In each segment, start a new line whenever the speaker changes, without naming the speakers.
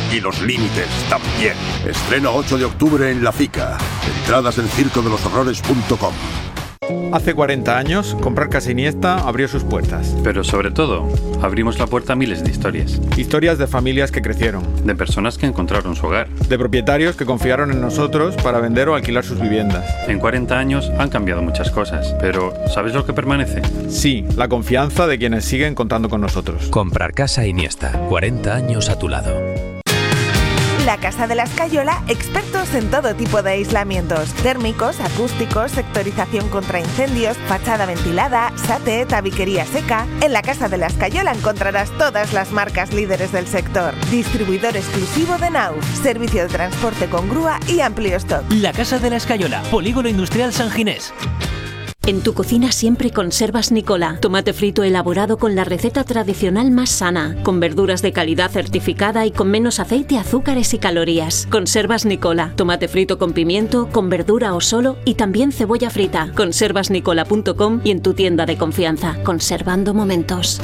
Y los límites también. Estreno 8 de octubre en La Fica. Entradas en circodeloshorrores.com.
Hace 40 años, Comprar Casa Iniesta abrió sus puertas.
Pero sobre todo, abrimos la puerta a miles de historias.
Historias de familias que crecieron.
De personas que encontraron su hogar.
De propietarios que confiaron en nosotros para vender o alquilar sus viviendas.
En 40 años han cambiado muchas cosas, pero ¿sabes lo que permanece?
Sí, la confianza de quienes siguen contando con nosotros.
Comprar Casa Iniesta, 40 años a tu lado.
La Casa de la Escayola, expertos en todo tipo de aislamientos, térmicos, acústicos, sectorización contra incendios, fachada ventilada, SATE, tabiquería seca. En la Casa de la Escayola encontrarás todas las marcas líderes del sector. Distribuidor exclusivo de Nauf, servicio de transporte con grúa y amplio stock.
La Casa de la Escayola, Polígono Industrial San Ginés.
En tu cocina siempre conservas Nicola, tomate frito elaborado con la receta tradicional más sana, con verduras de calidad certificada y con menos aceite, azúcares y calorías. Conservas Nicola, tomate frito con pimiento, con verdura o solo y también cebolla frita. Conservasnicola.com y en tu tienda de confianza. Conservando momentos.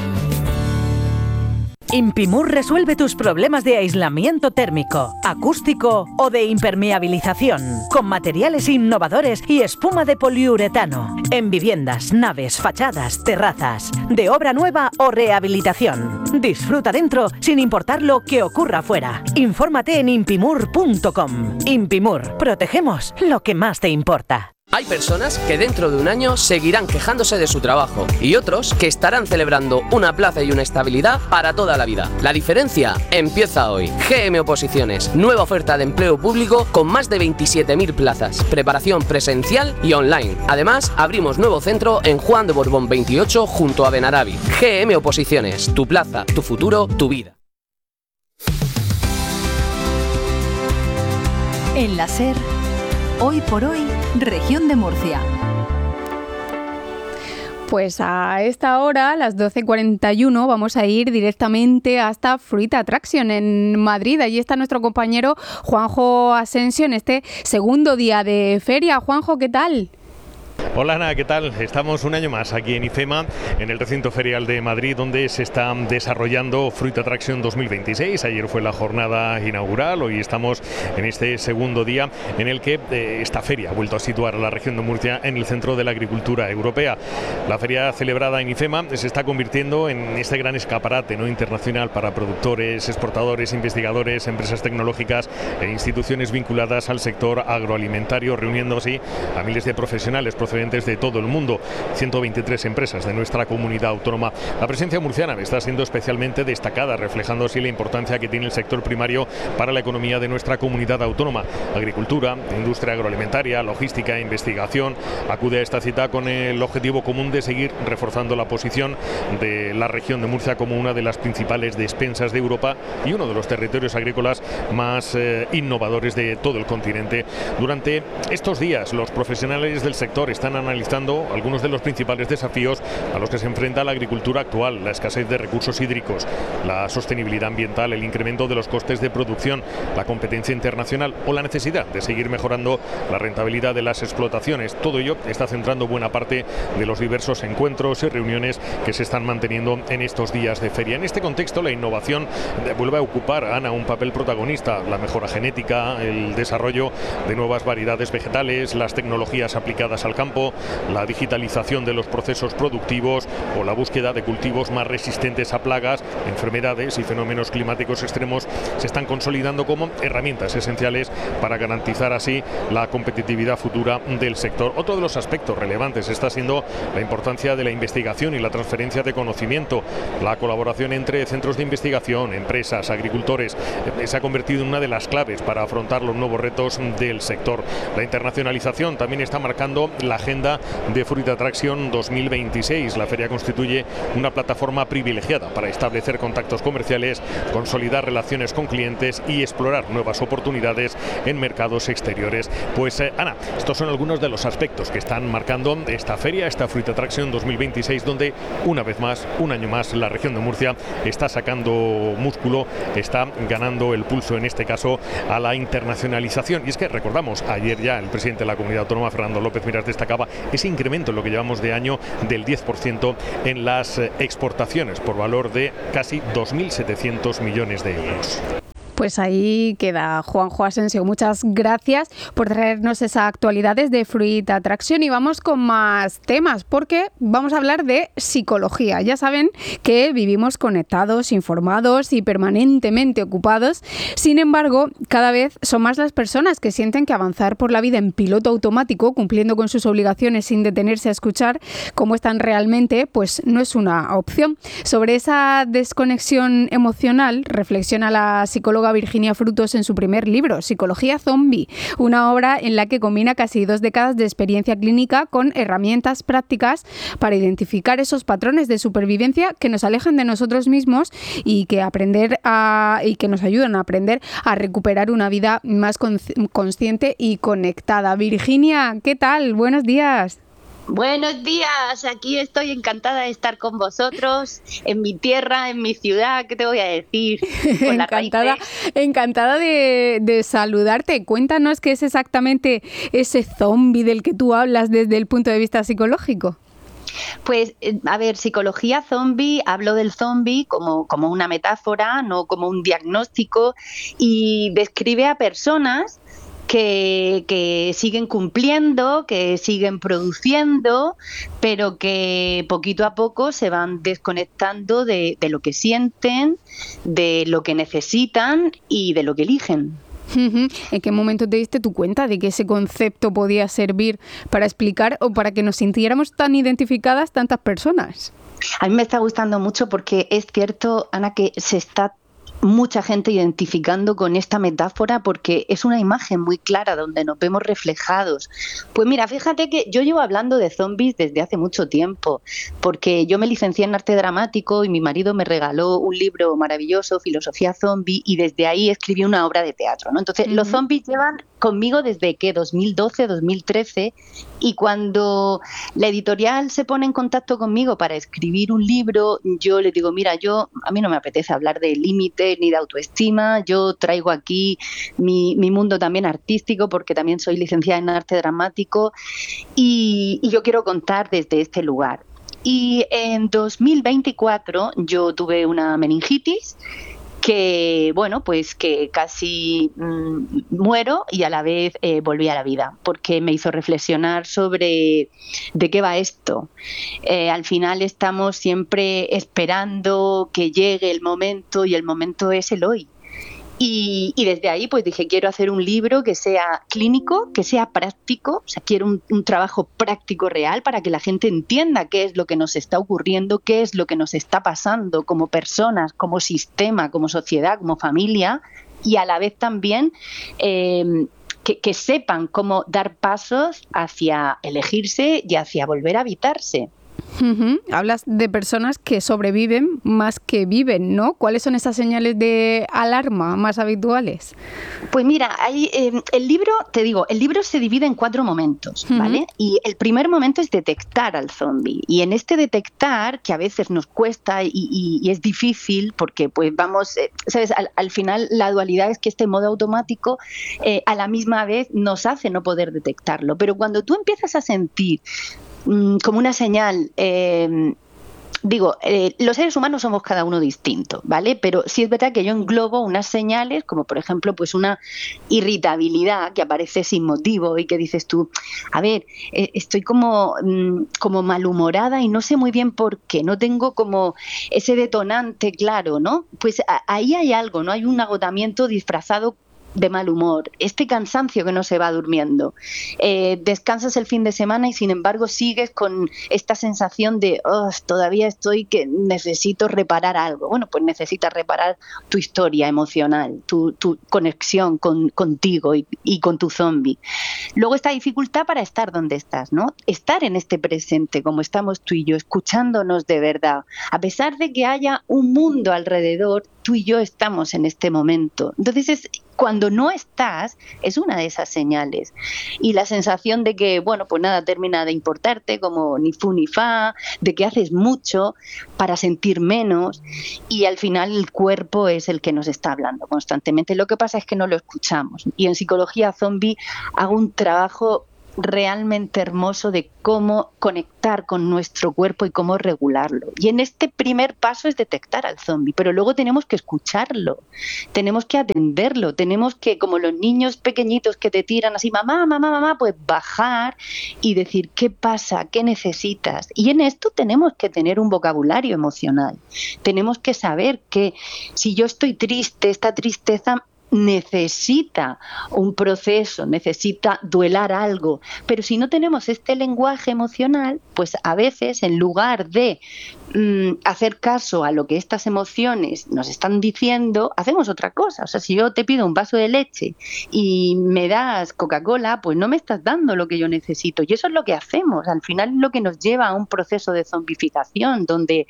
Impimur resuelve tus problemas de aislamiento térmico, acústico o de impermeabilización con materiales innovadores y espuma de poliuretano en viviendas, naves, fachadas, terrazas, de obra nueva o rehabilitación. Disfruta dentro sin importar lo que ocurra fuera. Infórmate en impimur.com. Impimur, protegemos lo que más te importa.
Hay personas que dentro de un año seguirán quejándose de su trabajo y otros que estarán celebrando una plaza y una estabilidad para toda la vida. La diferencia empieza hoy. GM Oposiciones, nueva oferta de empleo público con más de 27.000 plazas, preparación presencial y online. Además, abrimos nuevo centro en Juan de Borbón 28 junto a Benarabi. GM Oposiciones, tu plaza, tu futuro, tu vida.
En la SER, hoy por hoy, Región de Murcia.
Pues a esta hora, a las 12:41, vamos a ir directamente hasta Fruit Attraction en Madrid. Allí está nuestro compañero Juanjo Asensio en este segundo día de feria. Juanjo, ¿qué tal?
Hola Ana, ¿qué tal? Estamos un año más aquí en IFEMA, en el recinto ferial de Madrid, donde se está desarrollando Fruit Attraction 2026. Ayer fue la jornada inaugural, hoy estamos en este segundo día en el que esta feria ha vuelto a situar a la región de Murcia en el centro de la agricultura europea. La feria celebrada en IFEMA se está convirtiendo en este gran escaparate internacional para productores, exportadores, investigadores, empresas tecnológicas e instituciones vinculadas al sector agroalimentario, reuniendo así a miles de profesionales procedentes de todo el mundo, 123 empresas de nuestra comunidad autónoma. La presencia murciana está siendo especialmente destacada, reflejando así la importancia que tiene el sector primario para la economía de nuestra comunidad autónoma. Agricultura, industria agroalimentaria, logística e investigación. Acude a esta cita con el objetivo común de seguir reforzando la posición de la región de Murcia como una de las principales despensas de Europa y uno de los territorios agrícolas más innovadores de todo el continente. Durante estos días, los profesionales del sector están analizando algunos de los principales desafíos a los que se enfrenta la agricultura actual: la escasez de recursos hídricos, la sostenibilidad ambiental, el incremento de los costes de producción, la competencia internacional o la necesidad de seguir mejorando la rentabilidad de las explotaciones. Todo ello está centrando buena parte de los diversos encuentros y reuniones que se están manteniendo en estos días de feria. En este contexto, la innovación vuelve a ocupar, Ana, un papel protagonista. La mejora genética, el desarrollo de nuevas variedades vegetales, las tecnologías aplicadas al campo, la digitalización de los procesos productivos o la búsqueda de cultivos más resistentes a plagas, enfermedades y fenómenos climáticos extremos se están consolidando como herramientas esenciales para garantizar así la competitividad futura del sector. Otro de los aspectos relevantes está siendo la importancia de la investigación y la transferencia de conocimiento. La colaboración entre centros de investigación, empresas, agricultores se ha convertido en una de las claves para afrontar los nuevos retos del sector. La internacionalización también está marcando la agenda de Fruit Attraction 2026. La feria constituye una plataforma privilegiada para establecer contactos comerciales, consolidar relaciones con clientes y explorar nuevas oportunidades en mercados exteriores. Pues Ana, estos son algunos de los aspectos que están marcando esta feria, esta Fruit Attraction 2026, donde una vez más, un año más, la región de Murcia está sacando músculo, está ganando el pulso, en este caso, a la internacionalización. Y es que recordamos, ayer ya el presidente de la comunidad autónoma, Fernando López Miras, destacaba ese incremento en lo que llevamos de año del 10% en las exportaciones por valor de casi 2.700 millones de euros.
Pues ahí queda Juanjo Asensio. Muchas gracias por traernos esa actualidad desde Fruit Attraction y vamos con más temas porque vamos a hablar de psicología. Ya saben que vivimos conectados, informados y permanentemente ocupados. Sin embargo, cada vez son más las personas que sienten que avanzar por la vida en piloto automático, cumpliendo con sus obligaciones sin detenerse a escuchar cómo están realmente, pues no es una opción. Sobre esa desconexión emocional reflexiona la psicóloga Virginia Frutos en su primer libro, Psicología Zombie, una obra en la que combina casi 2 décadas de experiencia clínica con herramientas prácticas para identificar esos patrones de supervivencia que nos alejan de nosotros mismos y que nos ayudan a aprender a recuperar una vida más consciente y conectada. Virginia, ¿qué tal? Buenos días.
Buenos días, aquí estoy encantada de estar con vosotros, en mi tierra, en mi ciudad, ¿qué te voy a decir?
Encantada de saludarte. Cuéntanos qué es exactamente ese zombie del que tú hablas desde el punto de vista psicológico.
Pues, a ver, psicología zombie, hablo del zombie como una metáfora, no como un diagnóstico, y describe a personas que siguen cumpliendo, que siguen produciendo, pero que poquito a poco se van desconectando de lo que sienten, de lo que necesitan y de lo que eligen.
¿En qué momento te diste tu cuenta de que ese concepto podía servir para explicar o para que nos sintiéramos tan identificadas tantas personas?
A mí me está gustando mucho porque es cierto, Ana, que se está mucha gente identificando con esta metáfora porque es una imagen muy clara donde nos vemos reflejados. Pues mira, fíjate que yo llevo hablando de zombies desde hace mucho tiempo, porque yo me licencié en arte dramático y mi marido me regaló un libro maravilloso, Filosofía Zombie, y desde ahí escribí una obra de teatro, ¿no? Entonces, los zombies llevan conmigo desde que 2012, 2013, y cuando la editorial se pone en contacto conmigo para escribir un libro, yo le digo, mira, a mí no me apetece hablar de límites ni de autoestima, yo traigo aquí mi mundo también artístico, porque también soy licenciada en arte dramático, y yo quiero contar desde este lugar. Y en 2024 yo tuve una meningitis que, bueno, pues que casi muero y a la vez volví a la vida, porque me hizo reflexionar sobre de qué va esto. Al final estamos siempre esperando que llegue el momento y el momento es el hoy. Y desde ahí pues dije, quiero hacer un libro que sea clínico, que sea práctico, o sea, quiero un trabajo práctico real para que la gente entienda qué es lo que nos está ocurriendo, qué es lo que nos está pasando como personas, como sistema, como sociedad, como familia, y a la vez también que sepan cómo dar pasos hacia elegirse y hacia volver a habitarse.
Hablas de personas que sobreviven más que viven, ¿no? ¿Cuáles son esas señales de alarma más habituales?
Pues mira, el libro se divide en 4 momentos, ¿vale? Y el primer momento es detectar al zombie. Y en este detectar, que a veces nos cuesta y es difícil, porque pues vamos, ¿sabes? Al final la dualidad es que este modo automático a la misma vez nos hace no poder detectarlo. Pero cuando tú empiezas a sentir como una señal, los seres humanos somos cada uno distinto, ¿vale? Pero sí es verdad que yo englobo unas señales, como por ejemplo, pues una irritabilidad que aparece sin motivo y que dices tú, a ver, estoy como malhumorada y no sé muy bien por qué, no tengo como ese detonante claro, ¿no? Pues ahí hay algo, ¿no? Hay un agotamiento disfrazado de mal humor, este cansancio que no se va durmiendo. Descansas el fin de semana y sin embargo sigues con esta sensación de todavía estoy que necesito reparar algo. Bueno, pues necesitas reparar tu historia emocional, tu conexión contigo y con tu zombie. Luego esta dificultad para estar donde estás, ¿no? Estar en este presente como estamos tú y yo, escuchándonos de verdad. A pesar de que haya un mundo alrededor, tú y yo estamos en este momento. Entonces cuando no estás, es una de esas señales. Y la sensación de que, bueno, pues nada termina de importarte, como ni fu ni fa, de que haces mucho para sentir menos, y al final el cuerpo es el que nos está hablando constantemente. Lo que pasa es que no lo escuchamos. Y en Psicología Zombie hago un trabajo realmente hermoso de cómo conectar con nuestro cuerpo y cómo regularlo. Y en este primer paso es detectar al zombie, pero luego tenemos que escucharlo, tenemos que atenderlo, tenemos que, como los niños pequeñitos que te tiran así, mamá, mamá, mamá, pues bajar y decir, ¿qué pasa? ¿Qué necesitas? Y en esto tenemos que tener un vocabulario emocional. Tenemos que saber que si yo estoy triste, esta tristeza necesita un proceso, necesita duelar algo, pero si no tenemos este lenguaje emocional, pues a veces en lugar de hacer caso a lo que estas emociones nos están diciendo, hacemos otra cosa. O sea, si yo te pido un vaso de leche y me das Coca-Cola, pues no me estás dando lo que yo necesito, y eso es lo que hacemos. Al final es lo que nos lleva a un proceso de zombificación, donde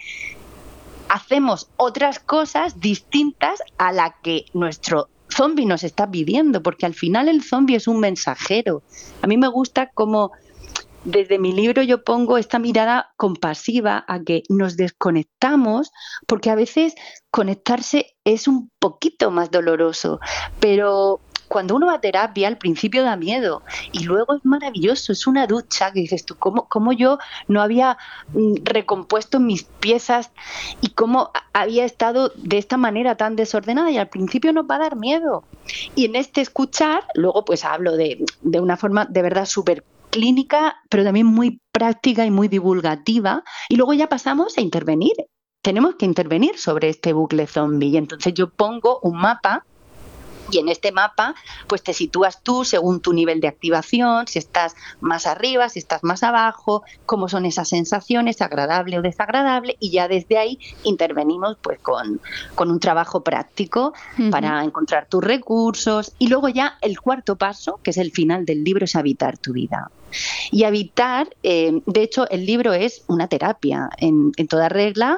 hacemos otras cosas distintas a la que nuestro zombie nos está pidiendo, porque al final el zombie es un mensajero. A mí me gusta como desde mi libro yo pongo esta mirada compasiva a que nos desconectamos, porque a veces conectarse es un poquito más doloroso, pero cuando uno va a terapia al principio da miedo y luego es maravilloso, es una ducha que dices tú, ¿cómo yo no había recompuesto mis piezas y cómo había estado de esta manera tan desordenada? Y al principio nos va a dar miedo. Y en este escuchar, luego pues hablo de una forma de verdad súper clínica, pero también muy práctica y muy divulgativa, y luego ya pasamos a intervenir. Tenemos que intervenir sobre este bucle zombie, y entonces yo pongo un mapa. Y en este mapa, pues te sitúas tú según tu nivel de activación, si estás más arriba, si estás más abajo, cómo son esas sensaciones, agradable o desagradable, y ya desde ahí intervenimos pues con un trabajo práctico para encontrar tus recursos. Y luego ya el cuarto paso, que es el final del libro, es habitar tu vida. Y habitar, de hecho, el libro es una terapia en toda regla.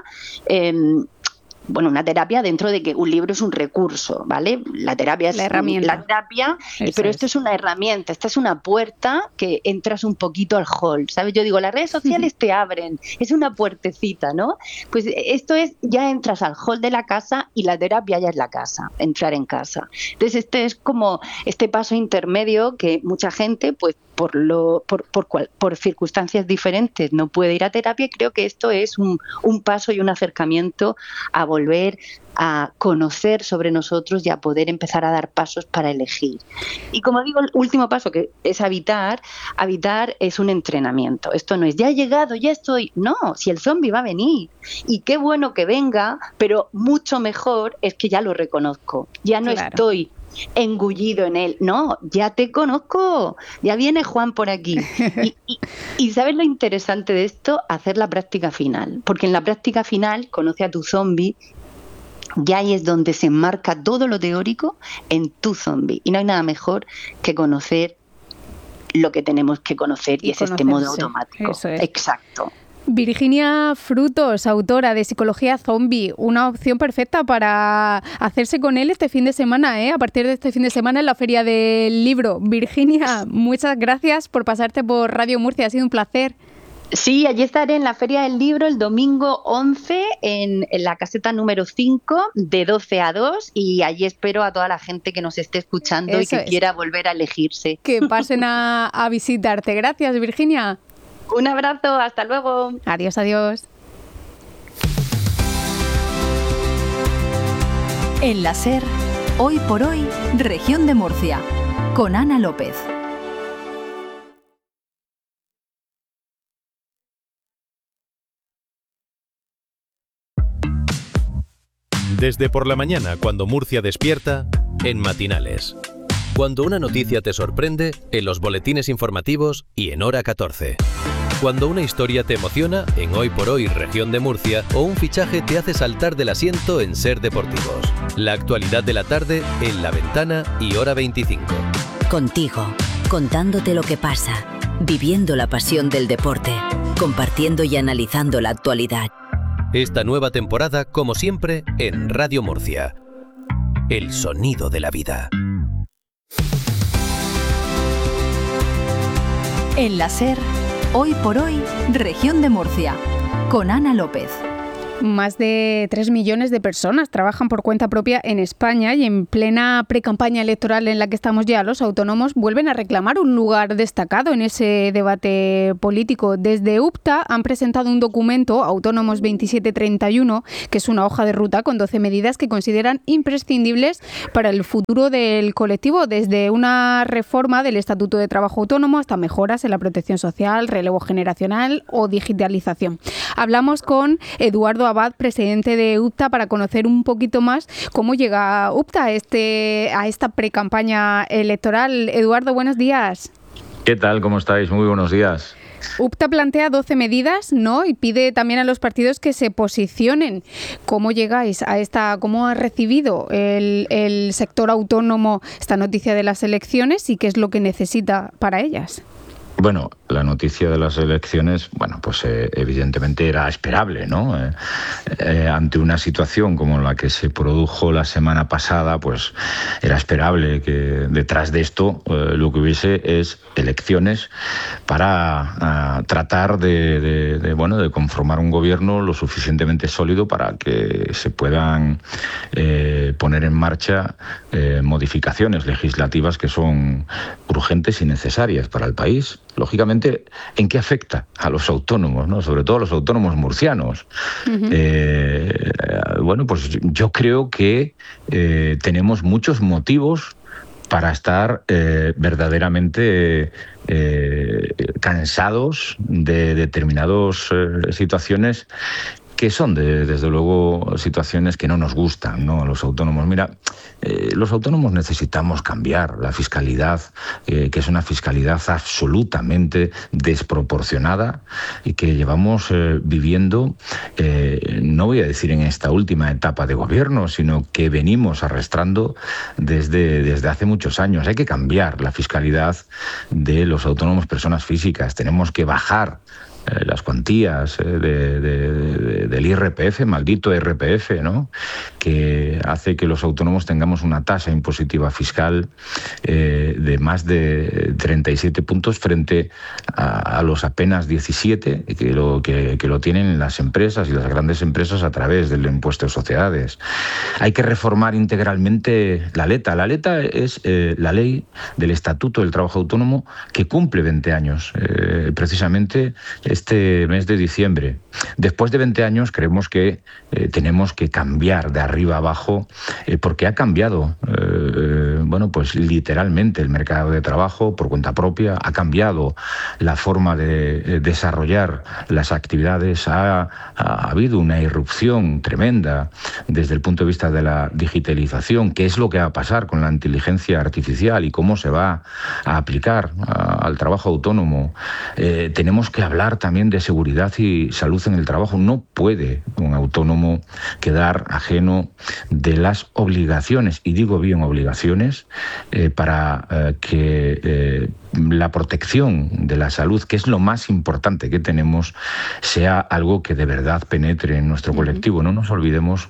Bueno, una terapia dentro de que un libro es un recurso, ¿vale? La terapia es
la herramienta.
La terapia, pero esto es una herramienta, esta es una puerta que entras un poquito al hall, ¿sabes? Yo digo, las redes sociales te abren, es una puertecita, ¿no? Pues esto es, ya entras al hall de la casa y la terapia ya es la casa, entrar en casa. Entonces este es como este paso intermedio que mucha gente, pues por circunstancias diferentes no puede ir a terapia. Creo que esto es un paso y un acercamiento a volver a conocer sobre nosotros y a poder empezar a dar pasos para elegir. Y como digo, el último paso, que es habitar es un entrenamiento. Esto no es ya he llegado, ya estoy. No, si el zombie va a venir y qué bueno que venga, pero mucho mejor es que ya lo reconozco, ya no estoy engullido en él, no, ya te conozco, ya viene Juan por aquí. Y ¿sabes lo interesante de esto? Hacer la práctica final, porque en la práctica final conoce a tu zombie. Ya ahí es donde se enmarca todo lo teórico en tu zombie, y no hay nada mejor que conocer lo que tenemos que conocer, y es este modo automático.
Eso es.
Exacto.
Virginia Frutos, autora de Psicología Zombie, una opción perfecta para hacerse con él este fin de semana, a partir de este fin de semana en la Feria del Libro. Virginia, muchas gracias por pasarte por Radio Murcia, ha sido un placer.
Sí, allí estaré en la Feria del Libro el domingo 11 en la caseta número 5 de 12 a 2, y allí espero a toda la gente que nos esté escuchando y que quiera volver a elegirse.
Que pasen a visitarte. Gracias, Virginia.
Un abrazo, hasta luego.
Adiós, adiós.
En la SER, hoy por hoy, Región de Murcia, con Ana López.
Desde por la mañana, cuando Murcia despierta, en Matinales. Cuando una noticia te sorprende, en los boletines informativos y en Hora 14. Cuando una historia te emociona, en Hoy por Hoy Región de Murcia, o un fichaje te hace saltar del asiento en Ser Deportivos. La actualidad de la tarde en La Ventana y Hora 25.
Contigo, contándote lo que pasa, viviendo la pasión del deporte, compartiendo y analizando la actualidad.
Esta nueva temporada, como siempre, en Radio Murcia. El sonido de la vida.
En la SER, hoy por hoy, Región de Murcia, con Ana López.
Más de 3 millones de personas trabajan por cuenta propia en España y en plena precampaña electoral en la que estamos ya, los autónomos vuelven a reclamar un lugar destacado en ese debate político. Desde UPTA han presentado un documento, Autónomos 2731, que es una hoja de ruta con 12 medidas que consideran imprescindibles para el futuro del colectivo, desde una reforma del Estatuto de Trabajo Autónomo hasta mejoras en la protección social, relevo generacional o digitalización. Hablamos con Eduardo Abad, presidente de UPTA, para conocer un poquito más cómo llega UPTA a esta precampaña electoral. Eduardo, buenos días.
¿Qué tal? ¿Cómo estáis? Muy buenos días.
UPTA plantea 12 medidas, ¿no? Y pide también a los partidos que se posicionen. ¿Cómo llegáis a cómo ha recibido el sector autónomo esta noticia de las elecciones y qué es lo que necesita para ellas?
Bueno, la noticia de las elecciones, pues evidentemente era esperable, ¿no? Ante una situación como la que se produjo la semana pasada, pues era esperable que detrás de esto lo que hubiese es elecciones para tratar de conformar un gobierno lo suficientemente sólido para que se puedan poner en marcha modificaciones legislativas que son urgentes y necesarias para el país. Lógicamente, ¿en qué afecta a los autónomos, ¿no? Sobre todo a los autónomos murcianos? Uh-huh. Pues yo creo que tenemos muchos motivos para estar verdaderamente cansados de determinadas situaciones que son, desde luego, situaciones que no nos gustan, ¿no? A los autónomos. Mira, los autónomos necesitamos cambiar la fiscalidad, que es una fiscalidad absolutamente desproporcionada y que llevamos viviendo, no voy a decir en esta última etapa de gobierno, sino que venimos arrastrando desde hace muchos años. Hay que cambiar la fiscalidad de los autónomos personas físicas. Tenemos que bajar las cuantías del IRPF, maldito IRPF, ¿no? Que hace que los autónomos tengamos una tasa impositiva fiscal de más de 37 puntos frente a los apenas 17 que lo tienen las empresas y las grandes empresas a través del impuesto de sociedades. Hay que reformar integralmente la LETA. La LETA es la ley del Estatuto del Trabajo Autónomo que cumple 20 años, precisamente este mes de diciembre. Después de 20 años creemos que tenemos que cambiar de arriba abajo porque ha cambiado pues literalmente el mercado de trabajo por cuenta propia, ha cambiado la forma de desarrollar las actividades, ha habido una irrupción tremenda desde el punto de vista de la digitalización. ¿Qué es lo que va a pasar con la inteligencia artificial y cómo se va a aplicar al trabajo autónomo? Tenemos que hablar también de seguridad y salud en el trabajo. No puede un autónomo quedar ajeno de las obligaciones, y digo bien obligaciones, para que la protección de la salud, que es lo más importante que tenemos, sea algo que de verdad penetre en nuestro colectivo. No nos olvidemos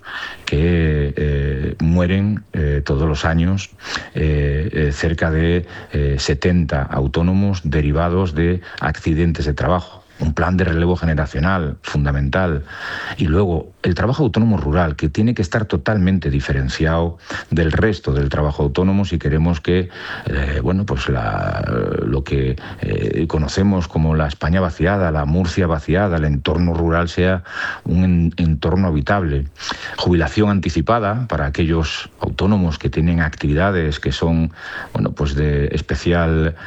que mueren todos los años cerca de 70 autónomos derivados de accidentes de trabajo. Un plan de relevo generacional fundamental. Y luego el trabajo autónomo rural, que tiene que estar totalmente diferenciado del resto del trabajo autónomo si queremos que lo que conocemos como la España vaciada, la Murcia vaciada, el entorno rural sea un entorno habitable. Jubilación anticipada para aquellos autónomos que tienen actividades que son de especial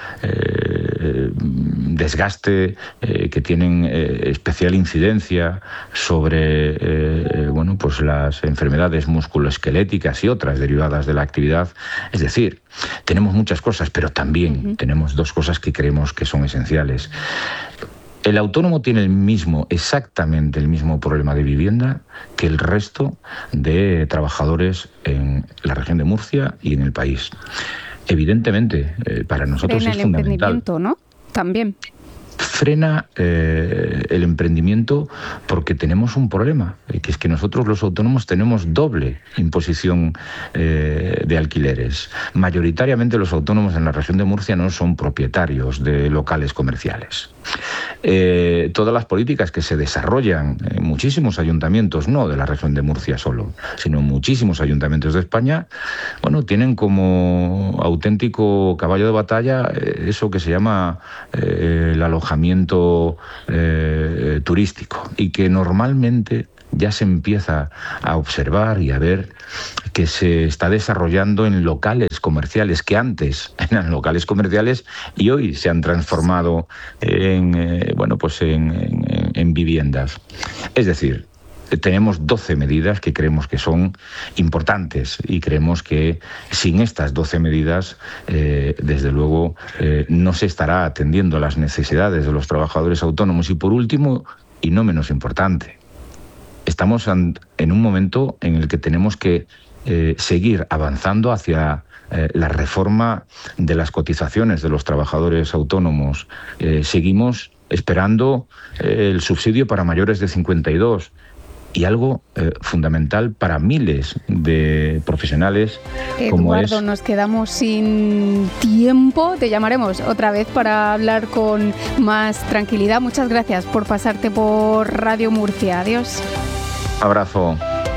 desgaste, que tienen especial incidencia sobre las enfermedades musculoesqueléticas y otras derivadas de la actividad. Es decir, tenemos muchas cosas, pero también tenemos dos cosas que creemos que son esenciales. El autónomo tiene exactamente el mismo problema de vivienda que el resto de trabajadores en la región de Murcia y en el país. Evidentemente, para nosotros es fundamental.
En el emprendimiento, ¿no? También.
frena el emprendimiento porque tenemos un problema, que es que nosotros los autónomos tenemos doble imposición de alquileres. Mayoritariamente los autónomos en la región de Murcia no son propietarios de locales comerciales. Todas las políticas que se desarrollan en muchísimos ayuntamientos, no de la región de Murcia solo, sino en muchísimos ayuntamientos de España, bueno, tienen como auténtico caballo de batalla eso que se llama el alojamiento turístico, y que normalmente ya se empieza a observar y a ver que se está desarrollando en locales comerciales que antes eran locales comerciales y hoy se han transformado en viviendas. Es decir, tenemos 12 medidas que creemos que son importantes y creemos que sin estas 12 medidas, desde luego, no se estará atendiendo las necesidades de los trabajadores autónomos. Y por último, y no menos importante, estamos en un momento en el que tenemos que seguir avanzando hacia la reforma de las cotizaciones de los trabajadores autónomos. Seguimos esperando el subsidio para mayores de 52 y algo fundamental para miles de profesionales.
Eduardo, nos quedamos sin tiempo. Te llamaremos otra vez para hablar con más tranquilidad. Muchas gracias por pasarte por Radio Murcia. Adiós.
Abrazo.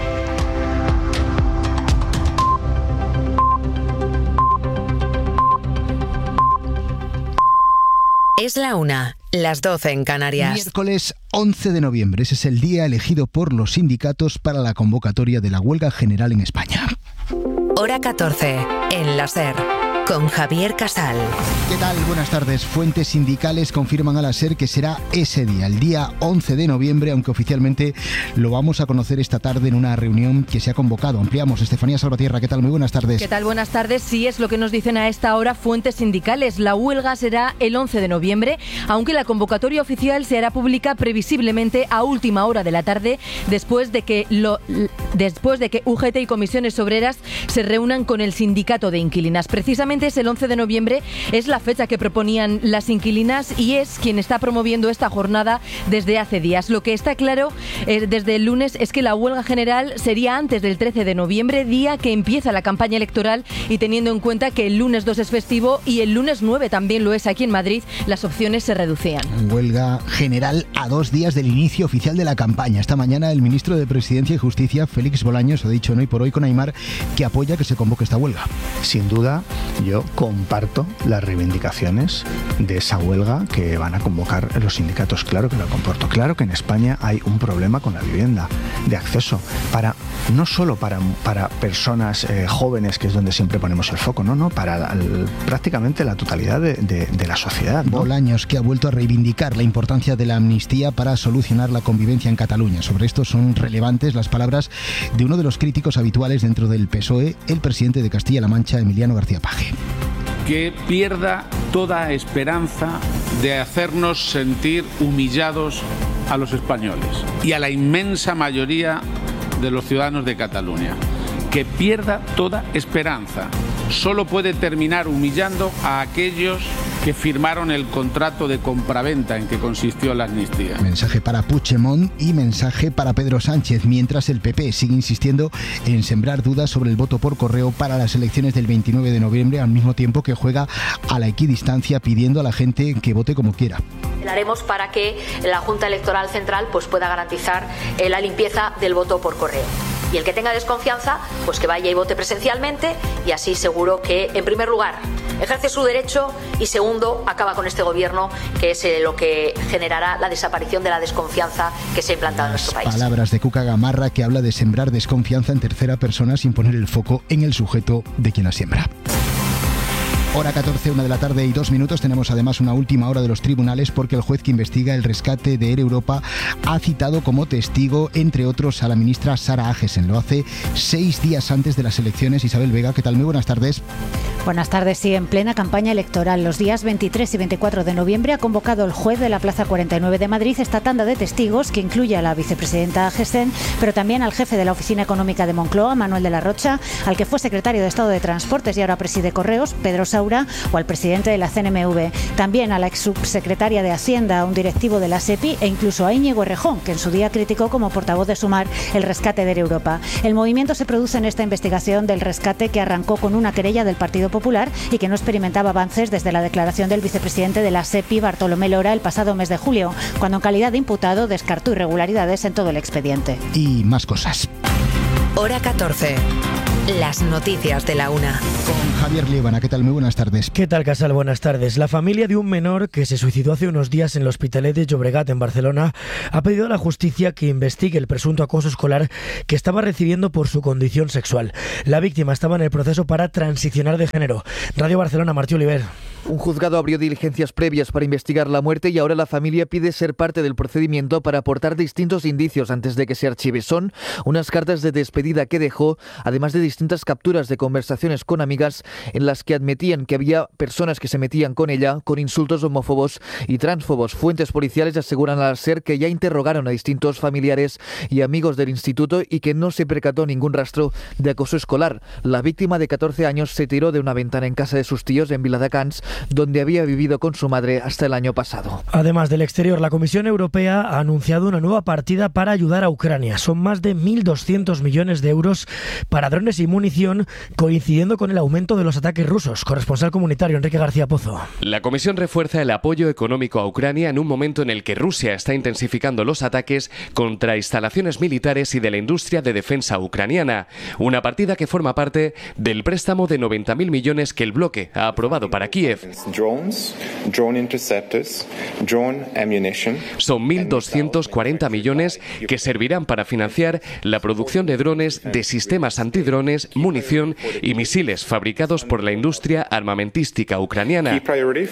Es la 1, las 12 en Canarias.
Miércoles 11 de noviembre. Ese es el día elegido por los sindicatos para la convocatoria de la huelga general en España.
Hora 14, en la SER, con Javier Casal.
¿Qué tal? Buenas tardes. Fuentes sindicales confirman a la SER que será ese día, el día 11 de noviembre, aunque oficialmente lo vamos a conocer esta tarde en una reunión que se ha convocado. Ampliamos. Estefanía Salvatierra, ¿qué tal? Muy buenas tardes.
¿Qué tal? Buenas tardes. Sí, es lo que nos dicen a esta hora fuentes sindicales. La huelga será el 11 de noviembre, aunque la convocatoria oficial se hará pública previsiblemente a última hora de la tarde, después de que UGT y comisiones obreras se reúnan con el sindicato de inquilinas. Precisamente es el 11 de noviembre, es la fecha que proponían las inquilinas y es quien está promoviendo esta jornada desde hace días. Lo que está claro desde el lunes es que la huelga general sería antes del 13 de noviembre, día que empieza la campaña electoral, y teniendo en cuenta que el lunes 2 es festivo y el lunes 9 también lo es aquí en Madrid, las opciones se reducían.
Huelga general a 2 días del inicio oficial de la campaña. Esta mañana el ministro de Presidencia y Justicia, Félix Bolaños, ha dicho en Hoy por Hoy con Aimar que apoya que se convoque esta huelga.
Sin duda, yo comparto las reivindicaciones de esa huelga que van a convocar los sindicatos. Claro que lo comporto. Claro que en España hay un problema con la vivienda, de acceso, no solo para personas jóvenes, que es donde siempre ponemos el foco, para prácticamente la totalidad de la sociedad, ¿no?
Bolaños, que ha vuelto a reivindicar la importancia de la amnistía para solucionar la convivencia en Cataluña. Sobre esto son relevantes las palabras de uno de los críticos habituales dentro del PSOE, el presidente de Castilla-La Mancha, Emiliano García Paje.
Que pierda toda esperanza de hacernos sentir humillados a los españoles y a la inmensa mayoría de los ciudadanos de Cataluña. Que pierda toda esperanza. Solo puede terminar humillando a aquellos que firmaron el contrato de compraventa en que consistió la amnistía.
Mensaje para Puigdemont y mensaje para Pedro Sánchez, mientras el PP sigue insistiendo en sembrar dudas sobre el voto por correo para las elecciones del 29 de noviembre, al mismo tiempo que juega a la equidistancia pidiendo a la gente que vote como quiera.
Lo haremos para que la Junta Electoral Central pueda garantizar la limpieza del voto por correo. Y el que tenga desconfianza, que vaya y vote presencialmente, y así seguro que, en primer lugar, ejerce su derecho y, segundo, acaba con este gobierno, que es lo que generará la desaparición de la desconfianza que se ha implantado en nuestro país.
Palabras de Cuca Gamarra, que habla de sembrar desconfianza en tercera persona sin poner el foco en el sujeto de quien la siembra. Hora 14, 1 de la tarde y 2 minutos. Tenemos además una última hora de los tribunales, porque el juez que investiga el rescate de Air Europa ha citado como testigo, entre otros, a la ministra Sara Agesen. Lo hace 6 días antes de las elecciones. Isabel Vega, ¿qué tal? Muy buenas tardes.
Buenas tardes. Sí, en plena campaña electoral, los días 23 y 24 de noviembre ha convocado el juez de la Plaza 49 de Madrid esta tanda de testigos que incluye a la vicepresidenta Gesen, pero también al jefe de la Oficina Económica de Moncloa, Manuel de la Rocha, al que fue secretario de Estado de Transportes y ahora preside Correos, Pedro Saura, o al presidente de la CNMV. También a la ex subsecretaria de Hacienda, a un directivo de la SEPI e incluso a Íñigo Errejón, que en su día criticó como portavoz de Sumar el rescate de Air Europa. El movimiento se produce en esta investigación del rescate que arrancó con una querella del Partido Popular y que no experimentaba avances desde la declaración del vicepresidente de la SEPI, Bartolomé Lora, el pasado mes de julio, cuando en calidad de imputado descartó irregularidades en todo el expediente.
Y más cosas.
Hora 14. Las noticias de la una.
Con Javier Liébana, ¿qué tal? Muy buenas tardes.
¿Qué tal, Casal? Buenas tardes. La familia de un menor que se suicidó hace unos días en el Hospitalet de Llobregat, en Barcelona, ha pedido a la justicia que investigue el presunto acoso escolar que estaba recibiendo por su condición sexual. La víctima estaba en el proceso para transicionar de género. Radio Barcelona, Martí Oliver.
Un juzgado abrió diligencias previas para investigar la muerte y ahora la familia pide ser parte del procedimiento para aportar distintos indicios antes de que se archive. Son unas cartas de despedida que dejó, además de distintas capturas de conversaciones con amigas en las que admitían que había personas que se metían con ella con insultos homófobos y transfobos. Fuentes policiales aseguran al SER que ya interrogaron a distintos familiares y amigos del instituto y que no se percató ningún rastro de acoso escolar. La víctima de 14 años se tiró de una ventana en casa de sus tíos en Viladecans, donde había vivido con su madre hasta el año pasado.
Además del exterior, la Comisión Europea ha anunciado una nueva partida para ayudar a Ucrania. Son más de 1.200 millones de euros para drones y munición, coincidiendo con el aumento de los ataques rusos. Corresponsal comunitario Enrique García Pozo.
La Comisión refuerza el apoyo económico a Ucrania en un momento en el que Rusia está intensificando los ataques contra instalaciones militares y de la industria de defensa ucraniana. Una partida que forma parte del préstamo de 90.000 millones que el bloque ha aprobado para Kiev. Son 1.240 millones que servirán para financiar la producción de drones, de sistemas antidrones, munición y misiles fabricados por la industria armamentística ucraniana.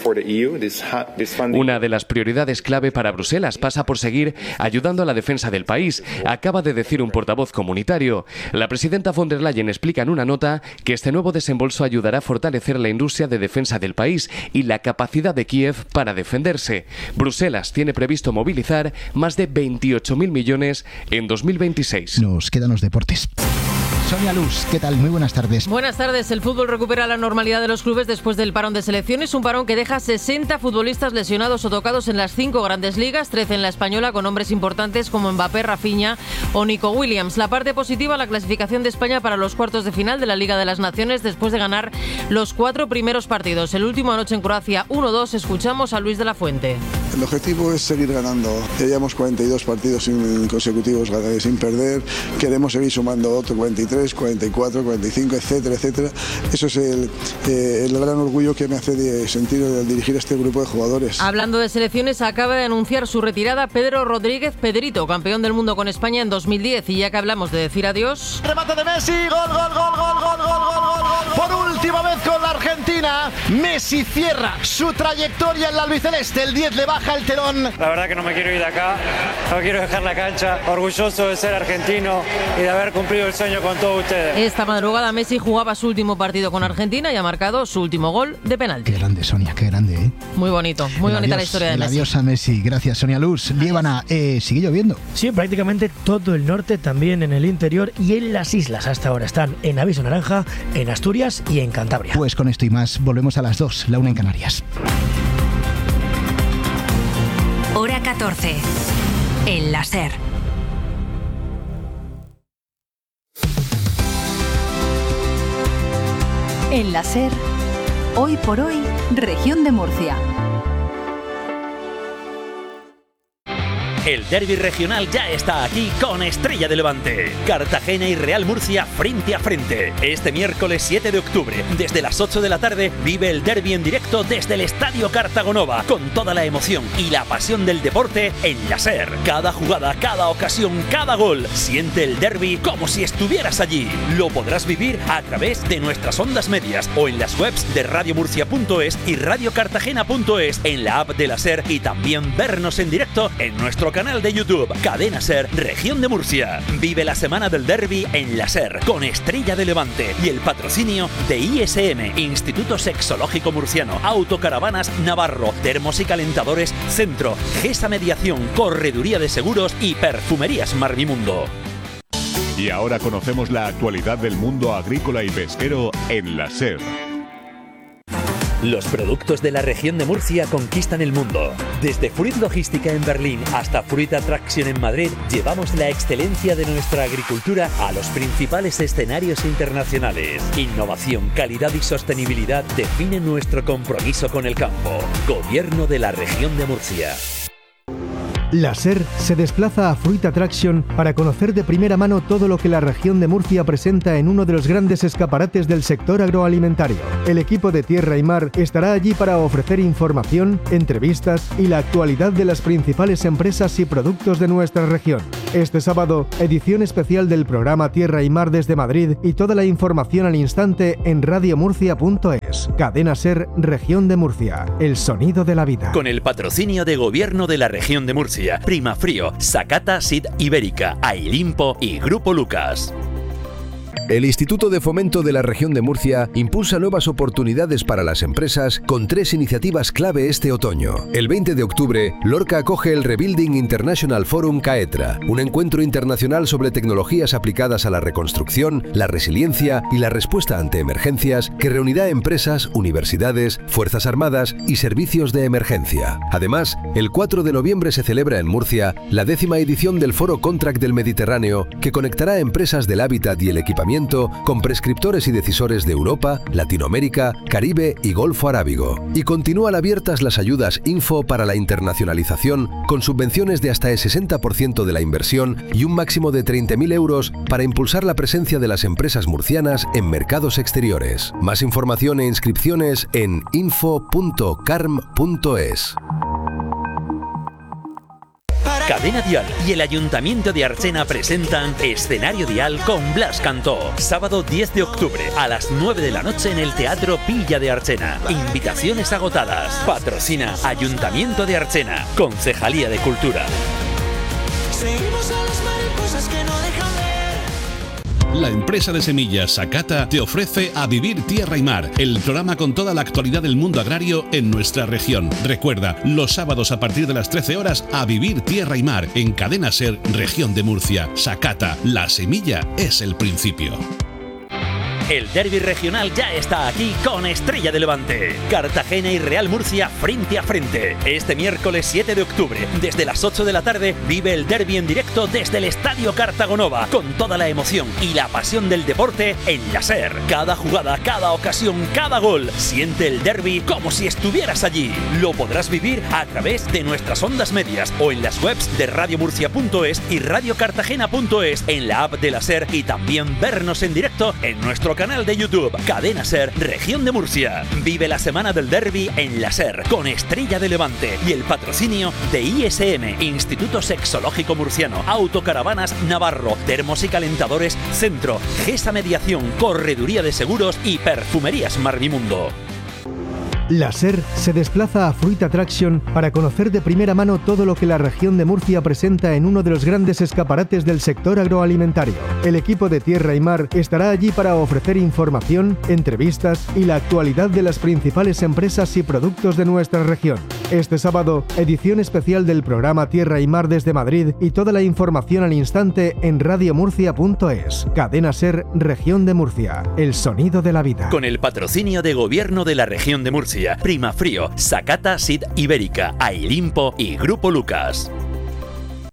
Una de las prioridades clave para Bruselas pasa por seguir ayudando a la defensa del país, acaba de decir un portavoz comunitario. La presidenta von der Leyen explica en una nota que este nuevo desembolso ayudará a fortalecer la industria de defensa del país y la capacidad de Kiev para defenderse. Bruselas tiene previsto movilizar más de 28.000 millones en 2026.
Nos quedan los deportes. Sonia Luz, ¿qué tal? Muy buenas tardes.
Buenas tardes. El fútbol recupera la normalidad de los clubes después del parón de selecciones, un parón que deja 60 futbolistas lesionados o tocados en las 5 grandes ligas, 13 en la española, con nombres importantes como Mbappé, Rafinha o Nico Williams. La parte positiva, la clasificación de España para los cuartos de final de la Liga de las Naciones después de ganar los 4 primeros partidos. El último anoche en Croacia 1-2. Escuchamos a Luis de la Fuente.
El objetivo es seguir ganando. Ya llevamos 42 partidos consecutivos sin perder. Queremos seguir sumando otro 43, 44, 45, etcétera, etcétera. Eso es el gran orgullo que me hace sentir al dirigir a este grupo de jugadores.
Hablando de selecciones, acaba de anunciar su retirada Pedro Rodríguez Pedrito, campeón del mundo con España en 2010. Y ya que hablamos de decir adiós...
Remate de Messi, gol, gol, gol, gol, gol, gol, gol, gol, gol. Por última vez con la Argentina, Messi cierra su trayectoria en la albiceleste. El 10 le baja el telón.
La verdad que no me quiero ir de acá, no quiero dejar la cancha. Orgulloso de ser argentino y de haber cumplido el sueño con todos ustedes.
Esta madrugada Messi jugaba su último partido con Argentina y ha marcado su último gol de penalti.
Qué grande, Sonia, qué grande, ¿eh?
Muy bonito, muy bonita la historia de Messi.
Adiós a Messi. Gracias, Sonia Luz. Liébana, ¿sigue lloviendo?
Sí, prácticamente todo el norte, también en el interior y en las islas. Hasta ahora están en aviso naranja, en Asturias y en Cantabria.
Pues con esto y más, volvemos a las 2, la 1 en Canarias.
Hora 14. En la SER.
En la SER, hoy por hoy, Región de Murcia.
El derbi regional ya está aquí con Estrella de Levante. Cartagena y Real Murcia frente a frente. Este miércoles 7 de octubre, desde las 8 de la tarde, vive el derbi en directo desde el Estadio Cartagonova, con toda la emoción y la pasión del deporte en la SER. Cada jugada, cada ocasión, cada gol. Siente el derbi como si estuvieras allí. Lo podrás vivir a través de nuestras ondas medias o en las webs de radiomurcia.es y radiocartagena.es, en la app de la SER, y también vernos en directo en nuestro nuestro canal de YouTube, Cadena Ser Región de Murcia. Vive la semana del derbi en la Ser, con Estrella de Levante y el patrocinio de ISM, Instituto Sexológico Murciano, Autocaravanas Navarro, Termos y Calentadores Centro, GESA Mediación, Correduría de Seguros y Perfumerías Marmimundo.
Y ahora conocemos la actualidad del mundo agrícola y pesquero en la SER.
Los productos de la región de Murcia conquistan el mundo. Desde Fruit Logística en Berlín hasta Fruit Attraction en Madrid, llevamos la excelencia de nuestra agricultura a los principales escenarios internacionales. Innovación, calidad y sostenibilidad definen nuestro compromiso con el campo. Gobierno de la región de Murcia.
La SER se desplaza a Fruit Attraction para conocer de primera mano todo lo que la región de Murcia presenta en uno de los grandes escaparates del sector agroalimentario. El equipo de Tierra y Mar estará allí para ofrecer información, entrevistas y la actualidad de las principales empresas y productos de nuestra región. Este sábado, edición especial del programa Tierra y Mar desde Madrid y toda la información al instante en radiomurcia.es. Cadena SER Región de Murcia, el sonido de la vida.
Con el patrocinio de Gobierno de la región de Murcia, Primafrío, Sakata Seed Ibérica, Ailimpo y Grupo Lucas.
El Instituto de Fomento de la Región de Murcia impulsa nuevas oportunidades para las empresas con 3 iniciativas clave este otoño. El 20 de octubre, Lorca acoge el Rebuilding International Forum CAETRA, un encuentro internacional sobre tecnologías aplicadas a la reconstrucción, la resiliencia y la respuesta ante emergencias que reunirá empresas, universidades, Fuerzas Armadas y servicios de emergencia. Además, el 4 de noviembre se celebra en Murcia la 10ª edición del Foro Contract del Mediterráneo, que conectará a empresas del hábitat y el equipamiento con prescriptores y decisores de Europa, Latinoamérica, Caribe y Golfo Arábigo. Y continúan abiertas las ayudas Info para la internacionalización, con subvenciones de hasta el 60% de la inversión y un máximo de 30.000 euros para impulsar la presencia de las empresas murcianas en mercados exteriores. Más información e inscripciones en info.carm.es.
Cadena Dial y el Ayuntamiento de Archena presentan Escenario Dial con Blas Cantó. Sábado 10 de octubre a las 9 de la noche en el Teatro Villa de Archena. Invitaciones agotadas. Patrocina Ayuntamiento de Archena. Concejalía de Cultura.
Seguimos a las mariposas que no dejan ver.
La empresa de semillas Sakata te ofrece A Vivir Tierra y Mar, el programa con toda la actualidad del mundo agrario en nuestra región. Recuerda, los sábados a partir de las 13 horas, A Vivir Tierra y Mar, en Cadena Ser, Región de Murcia. Sakata, la semilla es el principio.
El derbi regional ya está aquí con Estrella de Levante. Cartagena y Real Murcia frente a frente. Este miércoles 7 de octubre, desde las 8 de la tarde, vive el derbi en directo desde el Estadio Cartagonova, con toda la emoción y la pasión del deporte en la SER. Cada jugada, cada ocasión, cada gol. Siente el derbi como si estuvieras allí. Lo podrás vivir a través de nuestras ondas medias o en las webs de radiomurcia.es y radiocartagena.es, en la app de la SER, y también vernos en directo en nuestro canal de YouTube, Cadena Ser Región de Murcia. Vive la semana del derbi en la SER, con Estrella de Levante y el patrocinio de ISM, Instituto Sexológico Murciano, Autocaravanas Navarro, Termos y Calentadores Centro, GESA Mediación, Correduría de Seguros y Perfumerías Marmimundo.
La SER se desplaza a Fruit Attraction para conocer de primera mano todo lo que la región de Murcia presenta en uno de los grandes escaparates del sector agroalimentario. El equipo de Tierra y Mar estará allí para ofrecer información, entrevistas y la actualidad de las principales empresas y productos de nuestra región. Este sábado, edición especial del programa Tierra y Mar desde Madrid y toda la información al instante en radiomurcia.es. Cadena SER Región de Murcia, el sonido de la vida.
Con el patrocinio de Gobierno de la región de Murcia, Primafrío, Sakata Seed Ibérica, Ailimpo y Grupo Lucas.